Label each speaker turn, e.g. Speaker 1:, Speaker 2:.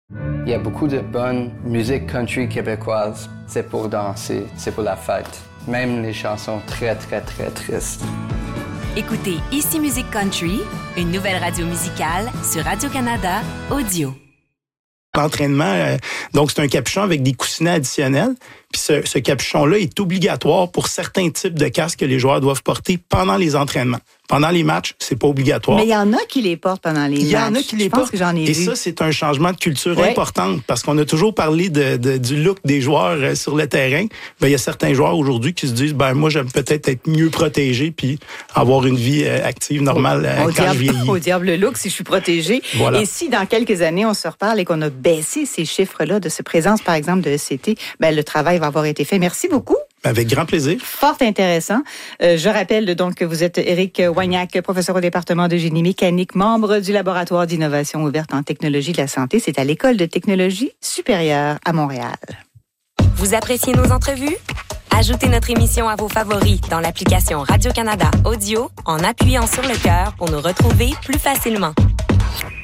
Speaker 1: Il y a beaucoup de bonne musique country québécoise. C'est pour danser, c'est pour la fête. Même les chansons très, très, très tristes.
Speaker 2: Écoutez Ici Musique Country, une nouvelle radio musicale sur Radio-Canada Audio.
Speaker 3: L'entraînement, donc c'est un capuchon avec des coussinets additionnels. Puis ce capuchon-là est obligatoire pour certains types de casques que les joueurs doivent porter pendant les entraînements. Pendant les matchs, c'est pas obligatoire.
Speaker 4: Mais il y en a qui les portent pendant les matchs.
Speaker 3: Il y en a qui les portent.
Speaker 4: Je pense que j'en ai
Speaker 3: Et
Speaker 4: vu.
Speaker 3: ça, c'est un changement de culture important parce qu'on a toujours parlé du look des joueurs sur le terrain. Ben, il y a certains joueurs aujourd'hui qui se disent, moi, j'aime peut-être être mieux protégé puis avoir une vie active normale quand je vieillis.
Speaker 4: Au diable le look si je suis protégé.
Speaker 3: Voilà.
Speaker 4: Et si dans quelques années, on se reparle et qu'on a baissé ces chiffres-là de cette présence, par exemple, de ECT, le travail va avoir été fait. Merci beaucoup.
Speaker 3: Avec grand plaisir.
Speaker 4: Fort intéressant. Je rappelle donc que vous êtes Éric Wagnac, professeur au département de génie mécanique, membre du laboratoire d'innovation ouverte en technologie de la santé. C'est à l'École de technologie supérieure à Montréal.
Speaker 2: Vous appréciez nos entrevues? Ajoutez notre émission à vos favoris dans l'application Radio-Canada Audio en appuyant sur le cœur pour nous retrouver plus facilement.